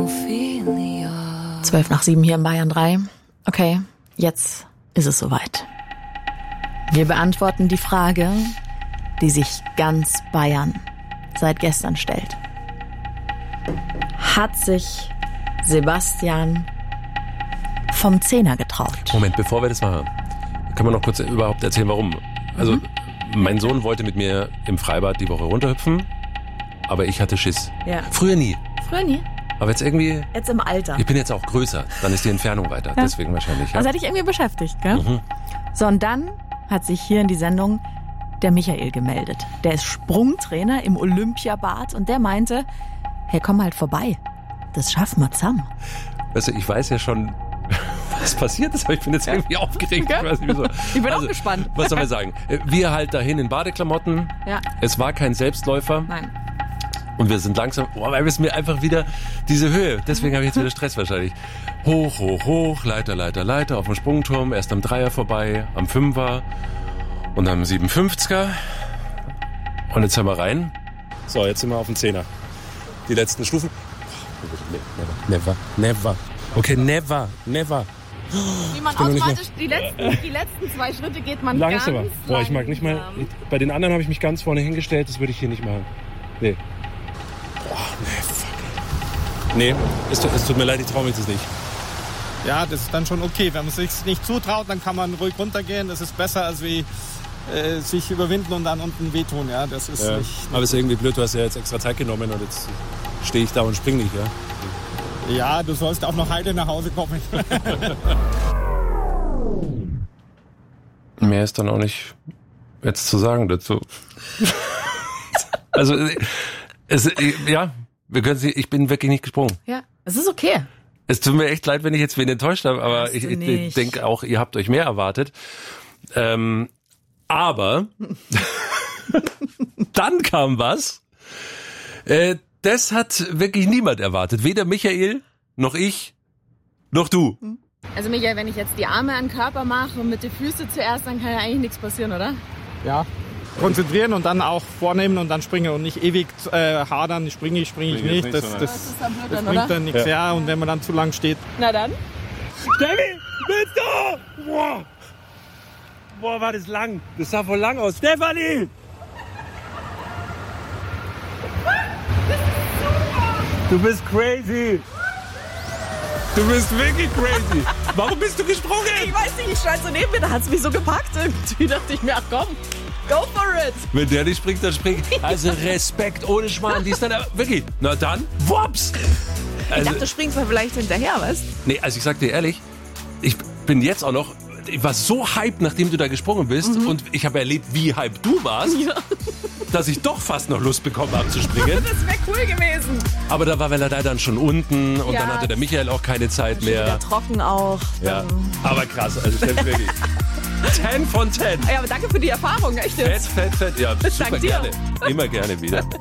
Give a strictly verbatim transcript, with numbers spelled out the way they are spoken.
Zwölf nach sieben hier in Bayern drei. Okay, jetzt ist es soweit. Wir beantworten die Frage, die sich ganz Bayern seit gestern stellt. Hat sich Sebastian vom Zehner getraut? Moment, bevor wir das machen, können wir noch kurz überhaupt erzählen, warum. Also, mhm. mein Sohn wollte mit mir im Freibad die Woche runterhüpfen, aber ich hatte Schiss. Ja. Früher nie. Früher nie? Aber jetzt irgendwie... Jetzt im Alter. Ich bin jetzt auch größer, dann ist die Entfernung weiter, ja. Deswegen wahrscheinlich. Ja. Also hat dich irgendwie beschäftigt, gell? Mhm. So, und dann hat sich hier in die Sendung der Michael gemeldet. Der ist Sprungtrainer im Olympiabad und der meinte, hey, komm halt vorbei. Das schaffen wir zusammen. Weißt du, ich weiß ja schon, was passiert ist, aber ich bin jetzt irgendwie ja. aufgeregt. Ja. Ich, weiß nicht, wieso. Ich bin also, auch gespannt. Was soll man sagen? Wir halt dahin in Badeklamotten. Ja. Es war kein Selbstläufer. Nein. Und wir sind langsam, oh, weil es mir einfach wieder diese Höhe, deswegen habe ich jetzt wieder Stress wahrscheinlich. Hoch, hoch, hoch, Leiter, Leiter, Leiter, auf dem Sprungturm, erst am Dreier vorbei, am Fünfer und am Siebenundfünfziger. Und jetzt haben wir rein. So, jetzt sind wir auf dem Zehner. Die letzten Stufen. Never, never, never. Okay, never, never. Wie man automatisch die letzten, die letzten zwei Schritte geht man langsamer. ganz Boah, ich mag nicht mal, bei den anderen habe ich mich ganz vorne hingestellt, das würde ich hier nicht machen. Nee. Boah, nee, fuck. Nee, es, es tut mir leid, ich traue mich das nicht. Ja, das ist dann schon okay. Wenn man sich nicht zutraut, dann kann man ruhig runtergehen. Das ist besser, als wie äh, sich überwinden und dann unten wehtun. Ja, das ist ja. nicht... Aber es ist irgendwie blöd, du hast ja jetzt extra Zeit genommen und jetzt stehe ich da und spring nicht, ja? Ja, du sollst auch noch heile nach Hause kommen. Mehr ist dann auch nicht jetzt zu sagen dazu. Also, es, ja, wir können sie, ich bin wirklich nicht gesprungen. Ja, es ist okay. Es tut mir echt leid, wenn ich jetzt wen enttäuscht habe, aber ich, ich denke auch, ihr habt euch mehr erwartet. Ähm, aber dann kam was, äh, das hat wirklich niemand erwartet. Weder Michael, noch ich, noch du. Also Michael, wenn ich jetzt die Arme an den Körper mache und mit den Füßen zuerst, dann kann ja eigentlich nichts passieren, oder? Ja. Konzentrieren und dann auch vornehmen und dann springen und nicht ewig äh, hadern, springe ich, springe ich nicht. Das, das, das, das, das bringt dann nichts. Ja. Ja, und wenn man dann zu lang steht. Na dann. Steffi, bist du? Boah. Boah, war das lang. Das sah voll lang aus. Stefanie! Das ist super! Du bist crazy. Du bist wirklich crazy. Warum bist du gesprungen? Ich weiß nicht, ich stand so neben mir, da hat es mich so gepackt. Irgendwie dachte ich mir, ach komm. Go for it! Wenn der nicht springt, dann springt. Also Respekt ohne Schmarrn. Die ist dann wirklich. Na dann, wups! Also, ich dachte, du springst mal vielleicht hinterher, was? Nee, also ich sag dir ehrlich, ich bin jetzt auch noch, ich war so hyped, nachdem du da gesprungen bist. Mhm. Und ich habe erlebt, wie hyped du warst, ja. Dass ich doch fast noch Lust bekommen habe zu springen. Das wäre cool gewesen. Aber da war Wella dann schon unten und ja. Dann hatte der Michael auch keine Zeit mehr. Wieder trocken auch. Ja, aber krass, also stimmt wirklich. zehn von zehn. Ja, aber danke für die Erfahrung, echt jetzt. Fett, fett, fett. Ja, super Dank dir. gerne. Immer gerne wieder.